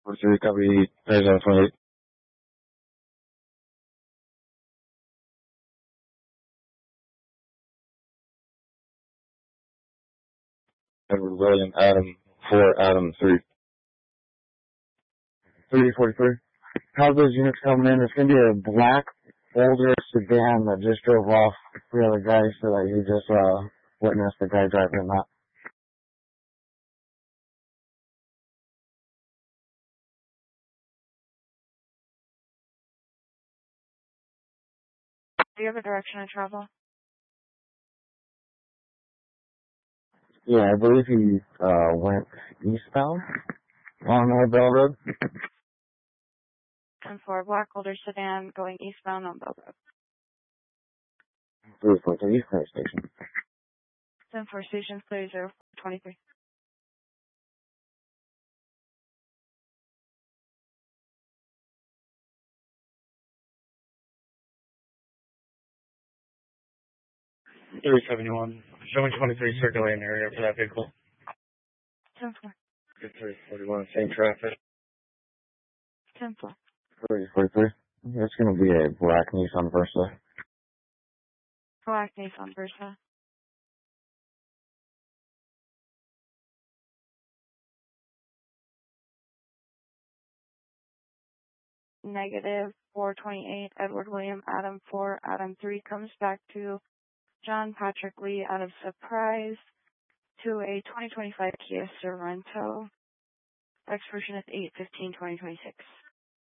43, copy, Arizona 28. Edward William, Adam 4, Adam 3. 343. How's those units coming in? It's going to be a black, older sedan that just drove off the other guy, so that you just witnessed the guy driving that. Do you have a direction of travel? Yeah, I believe he went eastbound on Bell Road. 10-4, black older sedan going eastbound on Bell Road. 343, East Coast Station. 10-4, station clear 023. Three 71, showing 23 circulating area for that vehicle. 10-4. 341, same traffic. 10-4. 343. It's going to be a black Nissan Versa. Black Nissan Versa. Negative 428, Edward William, Adam 4, Adam 3 comes back to John Patrick Lee out of Surprise to a 2025 Kia Sorento. Expiration is 8/15/2026.